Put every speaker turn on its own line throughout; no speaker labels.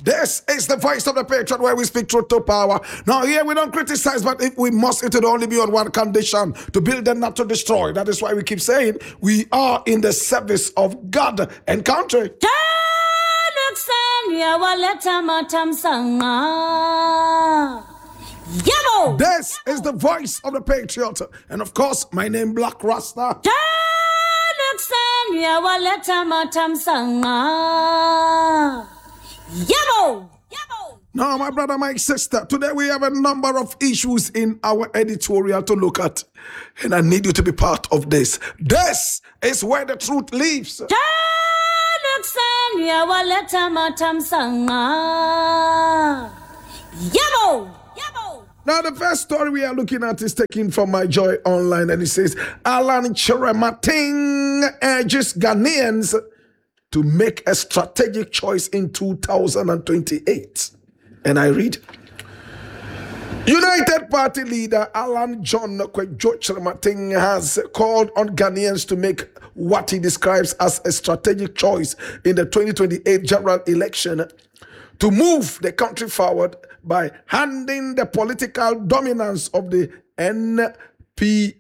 This is the voice of the patriot where we speak truth to power. Now here we don't criticize, but if we must, it will only be on one condition: to build and not to destroy. That is why we keep saying we are in the service of God and country. This is the voice of the patriot. And of course, my name Black Rasta. Now, my brother, my sister, today we have a number of issues in our editorial to look at. And I need you to be part of this. This is where the truth lives. Now, the first story we are looking at is taken from My Joy Online, and it says, Alan Kyerematen urges Ghanaians to make a strategic choice in 2028. And I read, United Party leader Alan John Kyerematen has called on Ghanaians to make what he describes as a strategic choice in the 2028 general election to move the country forward by handing the political dominance of the NPP.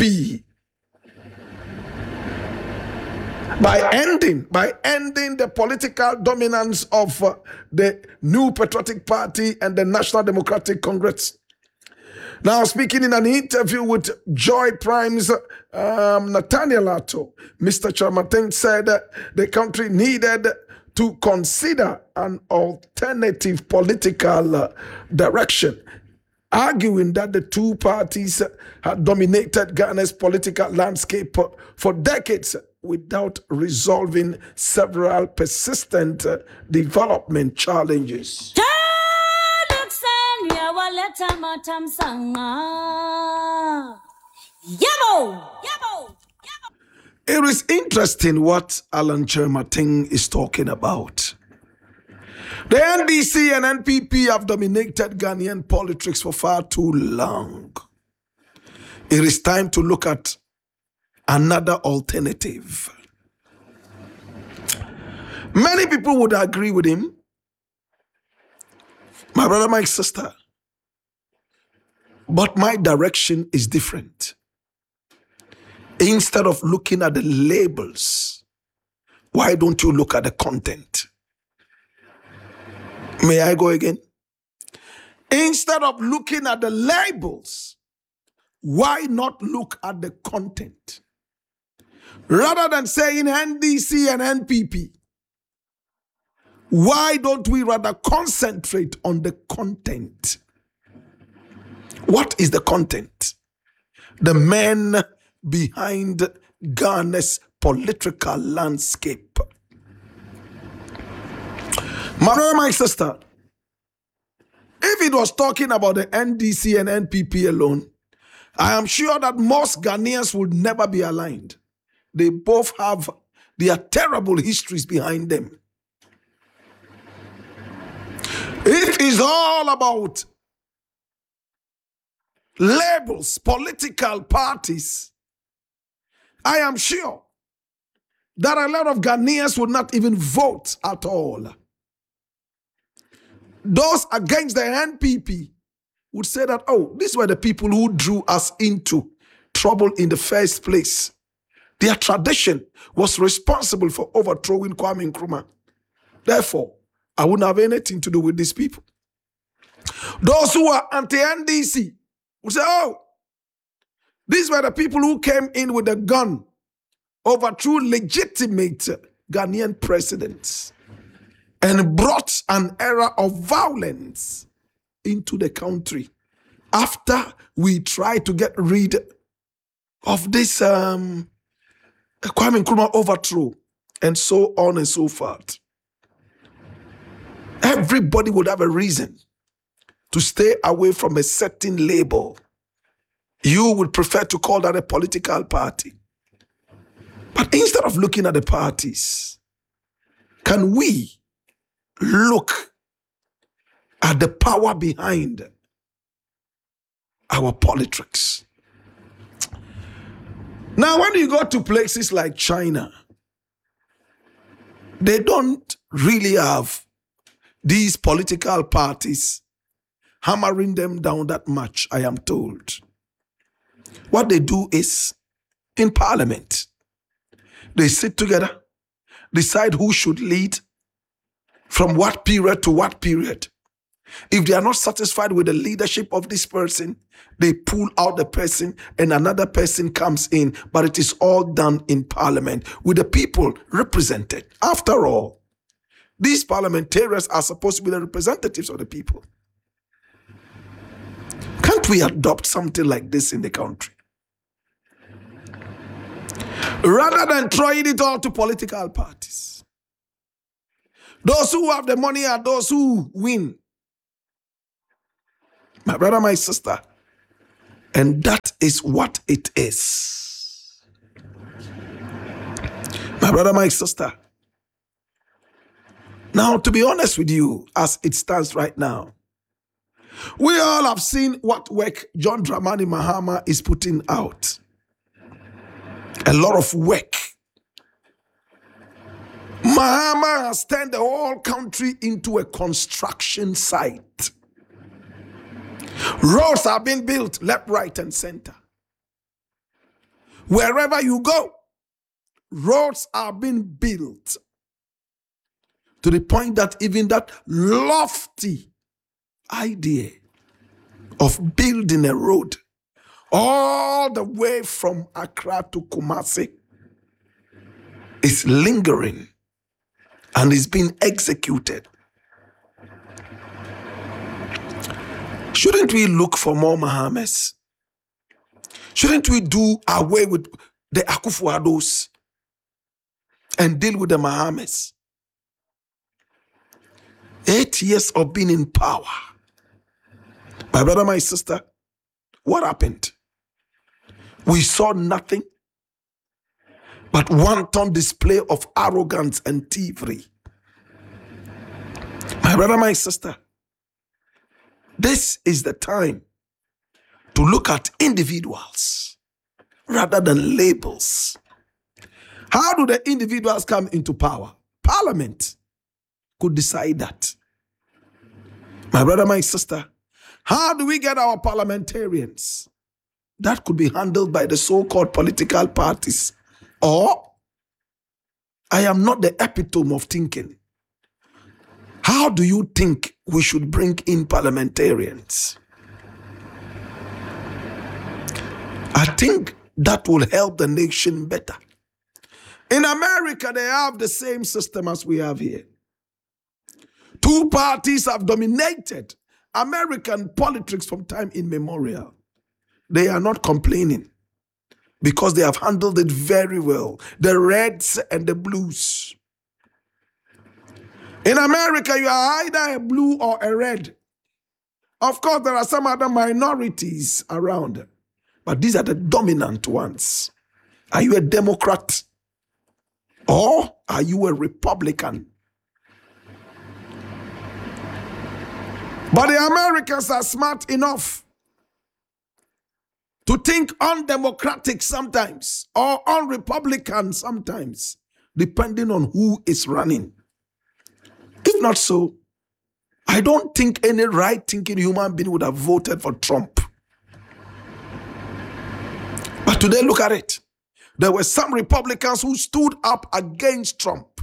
By ending the political dominance of the New Patriotic Party and the National Democratic Congress. Now, speaking in an interview with Joy Prime's Nathaniel Atto, Mr. Kyerematen said the country needed to consider an alternative political direction, arguing that the two parties had dominated Ghana's political landscape for decades without resolving several persistent development challenges. It is interesting what Alan Kyerematen is talking about. The NDC and NPP have dominated Ghanaian politics for far too long. It is time to look at another alternative. Many people would agree with him. My brother, my sister. But my direction is different. Instead of looking at the labels, why don't you look at the content? May I go again? Instead of looking at the labels, why not look at the content? Rather than saying NDC and NPP, why don't we rather concentrate on the content? What is the content? The men behind Ghana's political landscape. My brother, my sister, if it was talking about the NDC and NPP alone, I am sure that most Ghanaians would never be aligned. They both have their terrible histories behind them. It is all about labels, political parties. I am sure that a lot of Ghanaians would not even vote at all. Those against the NPP would say that, oh, these were the people who drew us into trouble in the first place. Their tradition was responsible for overthrowing Kwame Nkrumah. Therefore, I wouldn't have anything to do with these people. Those who are anti-NDC would say, oh, these were the people who came in with a gun, overthrew legitimate Ghanaian presidents, and brought an era of violence into the country after we tried to get rid of this Kwame Nkrumah overthrow, and so on and so forth. Everybody would have a reason to stay away from a certain label. You would prefer to call that a political party. But instead of looking at the parties, can we look at the power behind our politics? Now, when you go to places like China, they don't really have These political parties hammering them down that much, I am told. What they do is, in parliament, they sit together, decide who should lead, from what period to what period. If they are not satisfied with the leadership of this person, they pull out the person and another person comes in. But it is all done in parliament with the people represented. After all, these parliamentarians are supposed to be the representatives of the people. Can't we adopt something like this in the country? Rather than throwing it all to political parties. Those who have the money are those who win. My brother, my sister. And that is what it is. My brother, my sister. Now, to be honest with you, as it stands right now, we all have seen what work John Dramani Mahama is putting out. A lot of work. Mahama has turned the whole country into a construction site. Roads are being built left, right, and center. Wherever you go, roads are being built to the point that even that lofty idea of building a road all the way from Accra to Kumasi is lingering and is being executed. Shouldn't we look for more Mahamas? Shouldn't we do away with the Akufo-Addos and deal with the Mahamas? 8 years of being in power. My brother, my sister, what happened? We saw nothing but wanton display of arrogance and thievery. My brother, my sister, this is the time to look at individuals rather than labels. How do the individuals come into power? Parliament could decide that. My brother, my sister, how do we get our parliamentarians? That could be handled by the so-called political parties. Or, I am not the epitome of thinking. How do you think we should bring in parliamentarians? I think that will help the nation better. In America, they have the same system as we have here. Two parties have dominated American politics from time immemorial. They are not complaining because they have handled it very well. The Reds and the Blues. In America, you are either a blue or a red. Of course, there are some other minorities around, but these are the dominant ones. Are you a Democrat or are you a Republican? But the Americans are smart enough to think undemocratic sometimes or unrepublican sometimes, depending on who is running. If not so, I don't think any right-thinking human being would have voted for Trump. But today, look at it. There were some Republicans who stood up against Trump.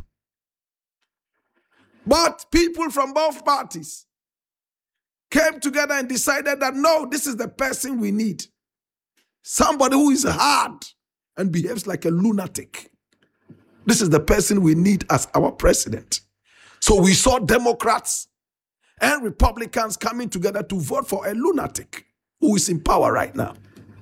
But people from both parties came together and decided that, no, this is the person we need. Somebody who is hard and behaves like a lunatic. This is the person we need as our president. So we saw Democrats and Republicans coming together to vote for a lunatic who is in power right now.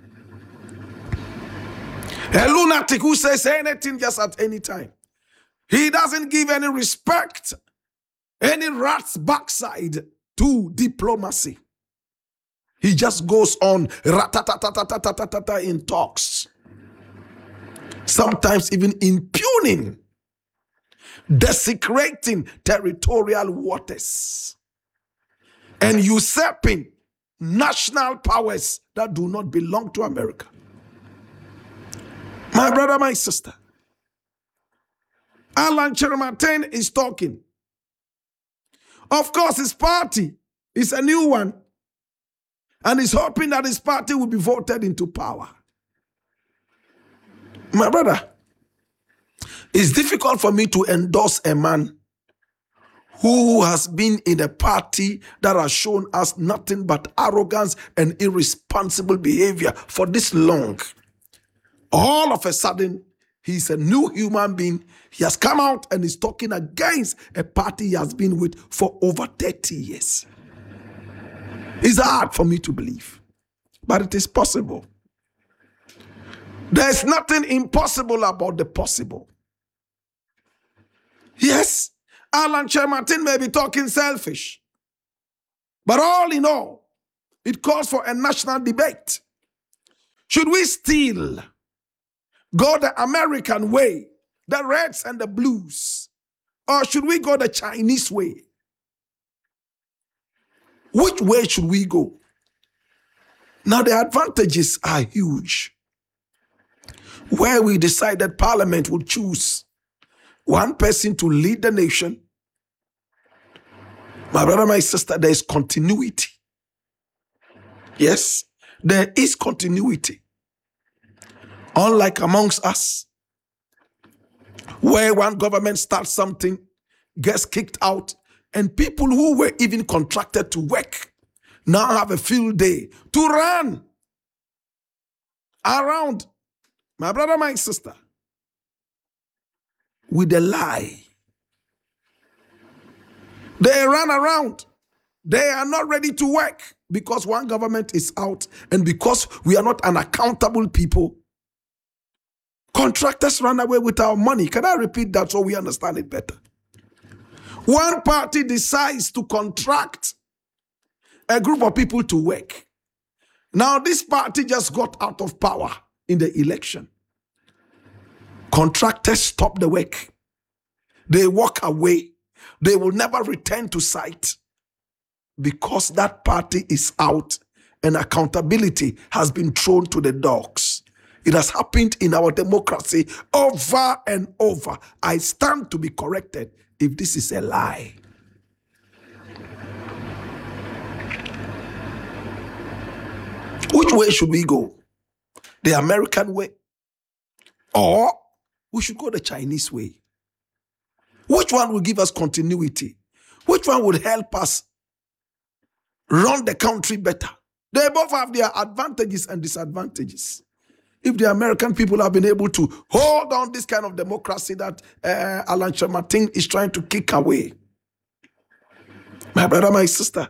A lunatic who says anything just at any time. He doesn't give any respect, any rat's backside to diplomacy. He just goes on ratatatatatatatata in talks. Sometimes even impugning, desecrating territorial waters, and usurping national powers that do not belong to America. My brother, my sister, Alan Kyerematen is talking. Of course, his party is a new one, and he's hoping that his party will be voted into power. My brother, it's difficult for me to endorse a man who has been in a party that has shown us nothing but arrogance and irresponsible behavior for this long. All of a sudden, he's a new human being. He has come out and is talking against a party he has been with for over 30 years. It's hard for me to believe, but it is possible. There's nothing impossible about the possible. Yes, Alan Chairman may be talking selfish, but all in all, it calls for a national debate. Should we still go the American way, the reds and the blues, or should we go the Chinese way? Which way should we go? Now, the advantages are huge. Where we decided Parliament would choose one person to lead the nation, my brother, my sister, there is continuity. Yes, there is continuity. Unlike amongst us, where one government starts something, gets kicked out, and people who were even contracted to work now have a field day to run around, my brother, my sister, with a lie. They run around. They are not ready to work because one government is out and because we are not an accountable people. Contractors run away with our money. Can I repeat that so we understand it better? One party decides to contract a group of people to work. Now, this party just got out of power in the election. Contractors stop the work. They walk away. They will never return to site because that party is out and accountability has been thrown to the dogs. It has happened in our democracy over and over. I stand to be corrected if this is a lie. Which way should we go? The American way? Or we should go the Chinese way? Which one will give us continuity? Which one will help us run the country better? They both have their advantages and disadvantages. If the American people have been able to hold on this kind of democracy that Alan Chairman is trying to kick away, my brother, my sister,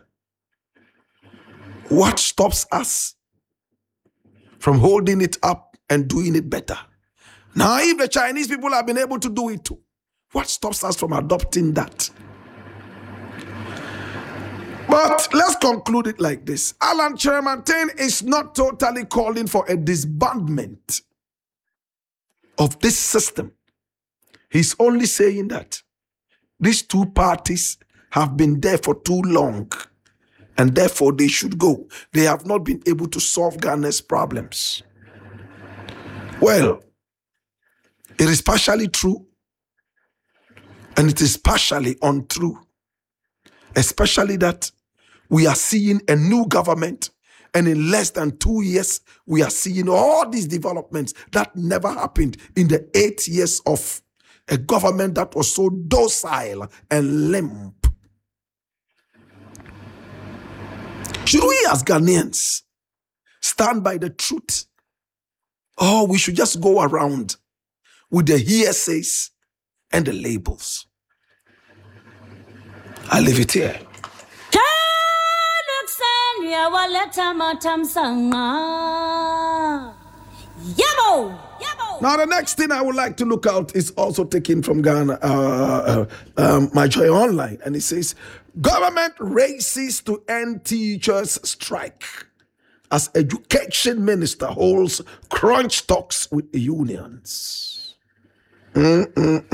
what stops us from holding it up and doing it better? Now, if the Chinese people have been able to do it too, what stops us from adopting that? But let's conclude it like this. Alan Chairman is not totally calling for a disbandment of this system. He's only saying that these two parties have been there for too long and therefore they should go. They have not been able to solve Ghana's problems. Well, it is partially true and it is partially untrue, especially that we are seeing a new government, and in less than 2 years, we are seeing all these developments that never happened in the 8 years of a government that was so docile and limp. Should we as Ghanaians stand by the truth, or we should just go around with the hearsays and the labels? I leave it here. Now, the next thing I would like to look out is also taken from Ghana, My Joy Online, and it says, government races to end teachers' strike as education minister holds crunch talks with the unions. And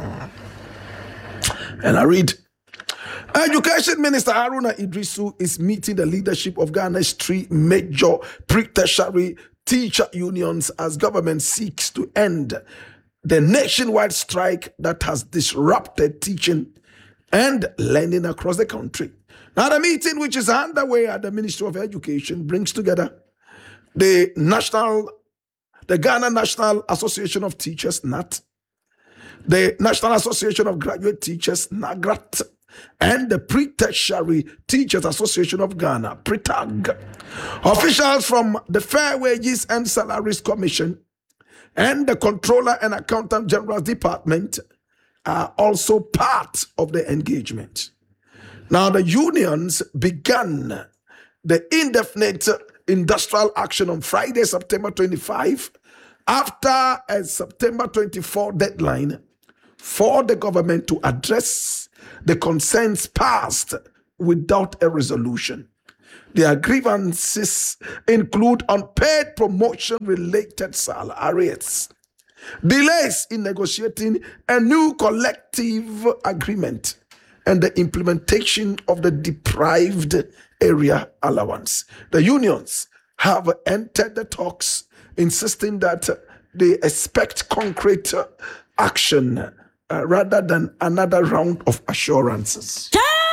I read, Education Minister Haruna Idrisu is meeting the leadership of Ghana's 3 major pre-tertiary teacher unions as government seeks to end the nationwide strike that has disrupted teaching and learning across the country. Now, the meeting, which is underway at the Ministry of Education, brings together the Ghana National Association of Teachers, NAT, the National Association of Graduate Teachers, NAGRAT, and the Pre-Tertiary Teachers Association of Ghana, PRETAG. Officials from the Fair Wages and Salaries Commission and the Controller and Accountant General's Department are also part of the engagement. Now, the unions began the indefinite industrial action on Friday, September 25, after a September 24 deadline for the government to address the concerns passed without a resolution. Their grievances include unpaid promotion-related salaries, delays in negotiating a new collective agreement, and the implementation of the deprived area allowance. The unions have entered the talks, insisting that they expect concrete action rather than another round of assurances.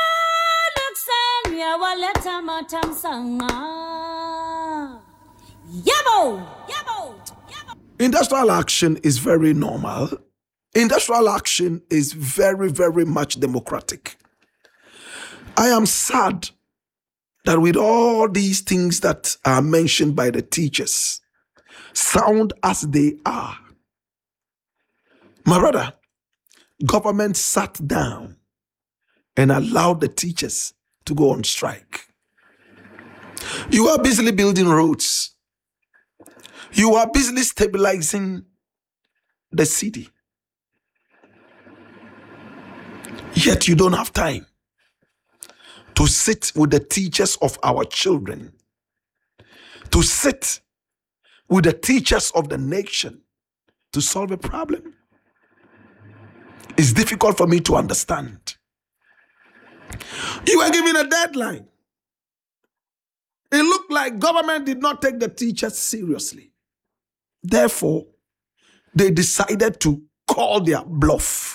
Industrial action is very normal. Industrial action is very, very much democratic. I am sad that with all these things that are mentioned by the teachers, sound as they are, my brother, government sat down and allowed the teachers to go on strike. You are busily building roads. You are busily stabilizing the city. Yet you don't have time to sit with the teachers of our children, to sit with the teachers of the nation to solve a problem. It's difficult for me to understand. You were given a deadline. It looked like government did not take the teachers seriously. Therefore, they decided to call their bluff.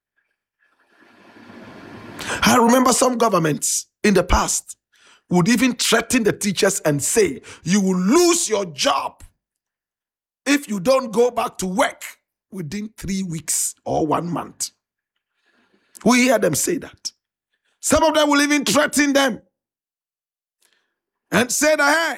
I remember some governments in the past would even threaten the teachers and say, you will lose your job if you don't go back to work within 3 weeks or 1 month. We hear them say that. Some of them will even threaten them and say that, hey,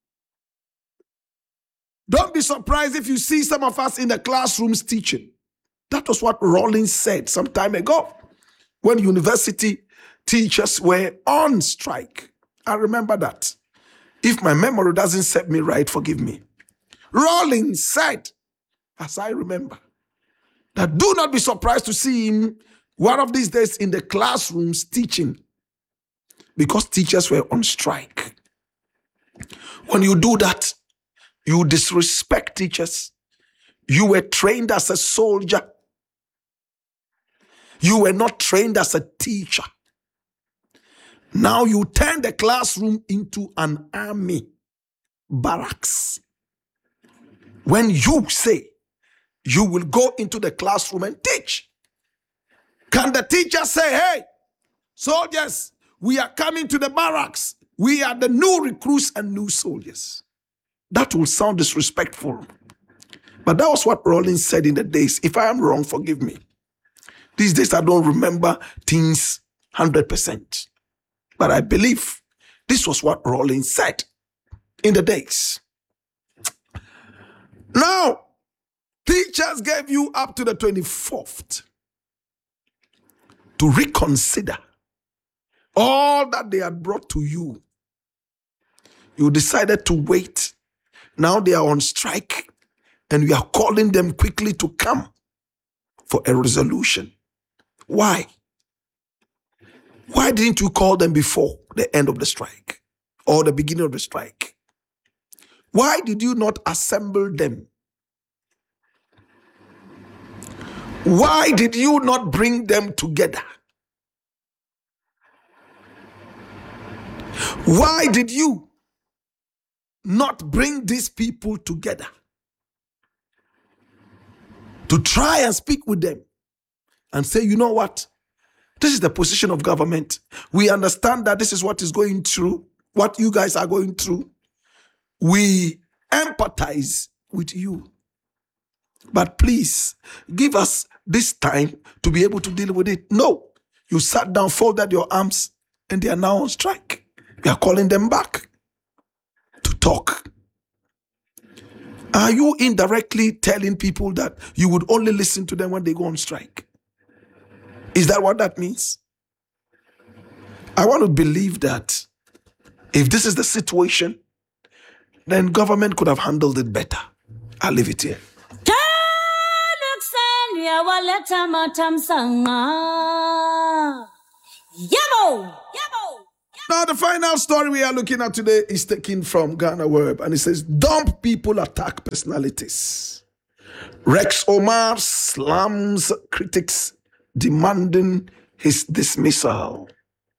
don't be surprised if you see some of us in the classrooms teaching. That was what Rawlings said some time ago when university teachers were on strike. I remember that. If my memory doesn't set me right, forgive me. Rawlings said, as I remember, that do not be surprised to see him one of these days in the classrooms teaching, because teachers were on strike. When you do that, you disrespect teachers. You were trained as a soldier. You were not trained as a teacher. Now you turn the classroom into an army barracks. When you say you will go into the classroom and teach, can the teacher say, hey, soldiers, we are coming to the barracks. We are the new recruits and new soldiers. That will sound disrespectful. But that was what Rawlings said in the days. If I am wrong, forgive me. These days I don't remember things 100%. But I believe this was what Rawlings said in the days. Now, teachers gave you up to the 24th to reconsider all that they had brought to you. You decided to wait. Now they are on strike, and we are calling them quickly to come for a resolution. Why? Why didn't you call them before the end of the strike or the beginning of the strike? Why did you not assemble them? Why did you not bring them together? Why did you not bring these people together to try and speak with them and say, you know what? This is the position of government. We understand that this is what is going through, what you guys are going through. We empathize with you. But please, give us this time to be able to deal with it. No, you sat down, folded your arms, and they are now on strike. We are calling them back to talk. Are you indirectly telling people that you would only listen to them when they go on strike? Is that what that means? I want to believe that if this is the situation, then government could have handled it better. I'll leave it here. Now, the final story we are looking at today is taken from Ghana Web, and it says, "Dumb people attack personalities. Rex Omar slams critics demanding his dismissal."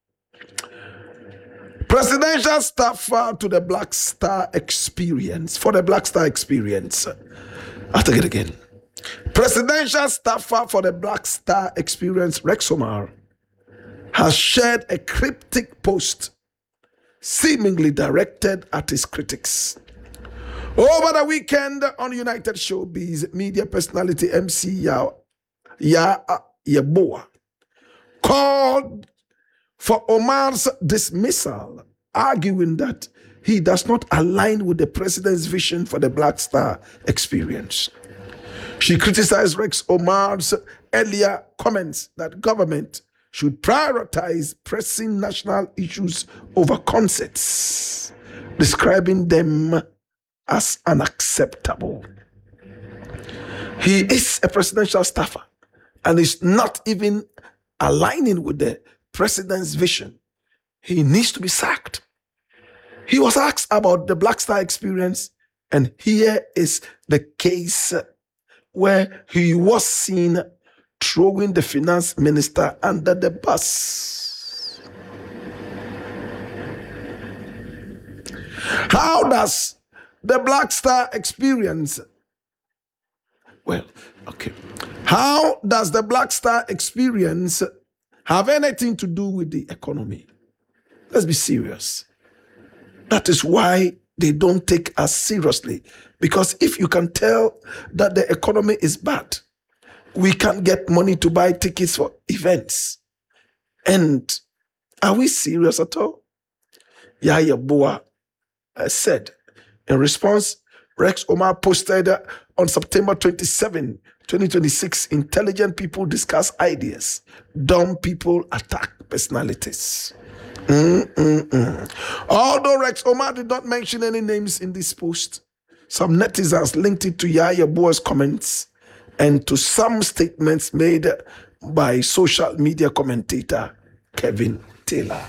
Presidential staffer to the Black Star Experience. For the Black Star Experience. I'll take it again. Presidential staffer for the Black Star Experience, Rex Omar, has shared a cryptic post seemingly directed at his critics. Over the weekend on United Showbiz, media personality MC Yeboah called for Omar's dismissal, arguing that he does not align with the president's vision for the Black Star Experience. She criticized Rex Omar's earlier comments that government should prioritize pressing national issues over concerts, describing them as unacceptable. He is a presidential staffer and is not even aligning with the president's vision. He needs to be sacked. He was asked about the Black Star Experience, and here is the case where he was seen throwing the finance minister under the bus. How does the Black Star Experience, how does the Black Star Experience have anything to do with the economy? Let's be serious. That is why they don't take us seriously. Because if you can tell that the economy is bad, we can't get money to buy tickets for events. And are we serious at all? Yeboah said. In response, Rex Omar posted on September 27, 2026, "Intelligent people discuss ideas. Dumb people attack personalities." Although Rex Omar did not mention any names in this post, some netizens linked it to Yeboah's comments and to some statements made by social media commentator Kevin Taylor.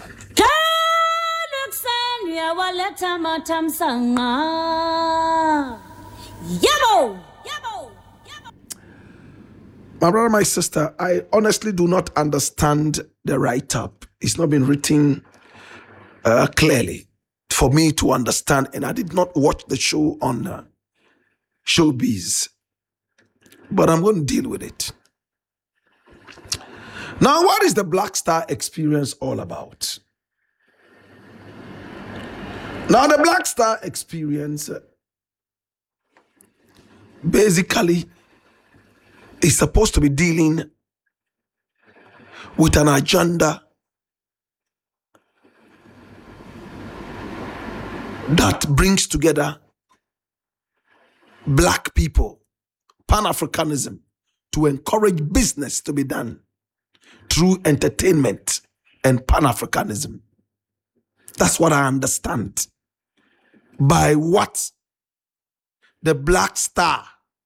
My brother, my sister, I honestly do not understand the write-up. It's not been written clearly for me to understand, and I did not watch the show on Showbiz. But I'm going to deal with it. Now, what is the Black Star Experience all about? Now, the Black Star Experience basically is supposed to be dealing with an agenda that brings together black people, Pan-Africanism, to encourage business to be done through entertainment and Pan-Africanism. That's what I understand by what the Black Star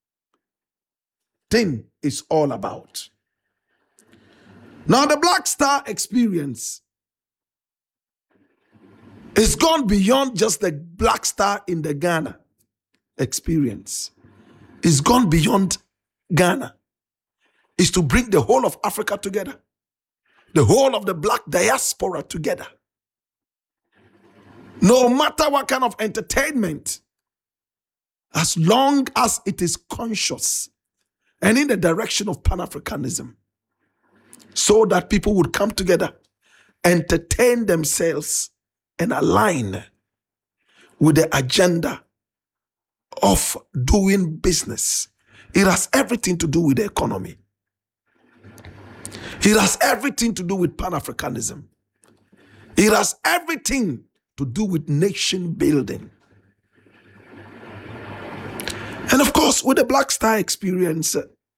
thing is all about. Now, the Black Star Experience is gone beyond just the Black Star in the Ghana experience. It's gone beyond Ghana. It's to bring the whole of Africa together, the whole of the black diaspora together. No matter what kind of entertainment, as long as it is conscious and in the direction of Pan-Africanism, so that people would come together, entertain themselves, and align with the agenda of doing business. It has everything to do with the economy. It has everything to do with Pan-Africanism. It has everything to do with nation building. And of course, with the Black Star experience,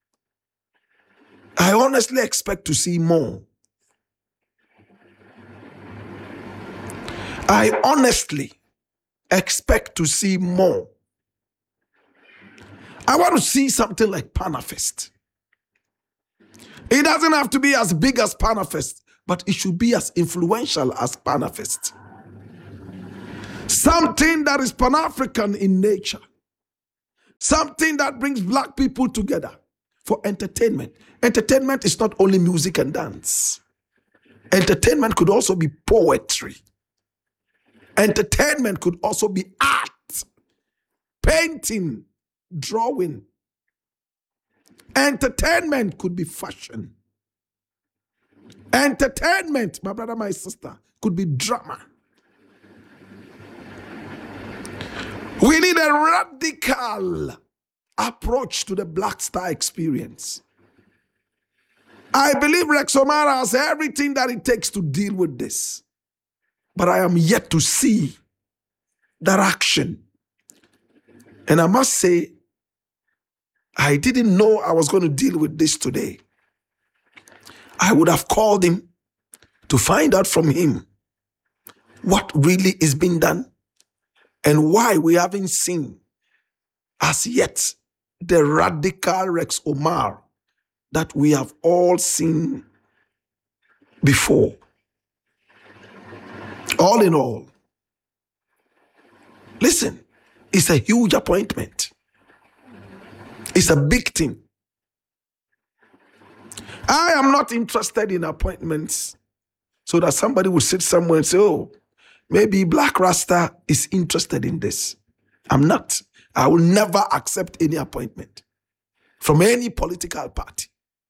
I honestly expect to see more. I honestly expect to see more. I want to see something like Panafest. It doesn't have to be as big as Panafest, but it should be as influential as Panafest. Something that is Pan-African in nature. Something that brings black people together for entertainment. Entertainment is not only music and dance. Entertainment could also be poetry. Entertainment could also be art, painting, drawing. Entertainment could be fashion. Entertainment, my brother, my sister, could be drama. We need a radical approach to the Black Star experience. I believe Rex Omarah has everything that it takes to deal with this. But I am yet to see that action. And I must say, I didn't know I was going to deal with this today. I would have called him to find out from him what really is being done and why we haven't seen as yet the radical Rex Omarah that we have all seen before. All in all, listen, it's a huge appointment. It's a big thing. I am not interested in appointments so that somebody will sit somewhere and say, oh, maybe Black Rasta is interested in this. I'm not. I will never accept any appointment from any political party.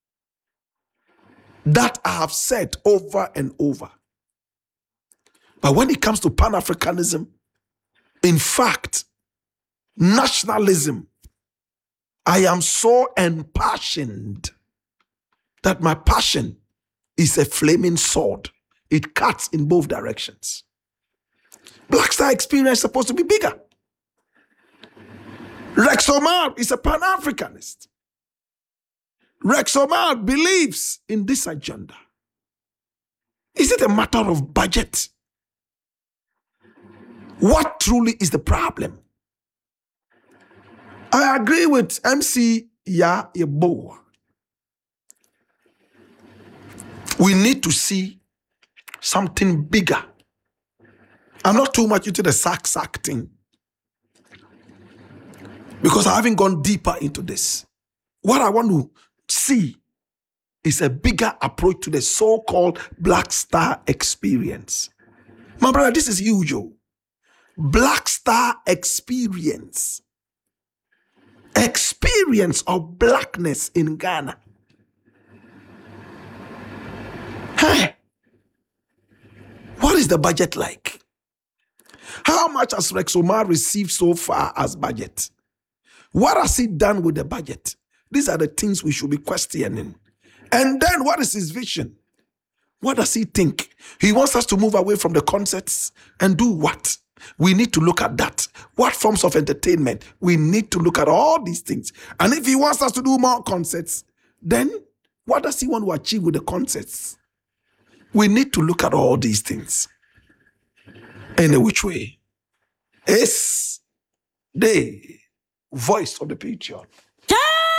That I have said over and over. But when it comes to Pan-Africanism, in fact, nationalism, I am so impassioned that my passion is a flaming sword. It cuts in both directions. Black Star experience is supposed to be bigger. Rex Omarah is a Pan-Africanist. Rex Omarah believes in this agenda. Is it a matter of budget? What truly is the problem? I agree with MC Ya Yeboah. We need to see something bigger. I'm not too much into the sack thing because I haven't gone deeper into this. What I want to see is a bigger approach to the so-called Black Star experience. My brother, this is huge. Black Star experience. Experience of blackness in Ghana. Hey, what is the budget like? How much has Rex Omarah received so far as budget? What has he done with the budget? These are the things we should be questioning. And then what is his vision? What does he think? He wants us to move away from the concerts and do what? We need to look at that. What forms of entertainment? We need to look at all these things. And if he wants us to do more concerts, then what does he want to achieve with the concerts? We need to look at all these things. In which way? Is the voice of the patriot.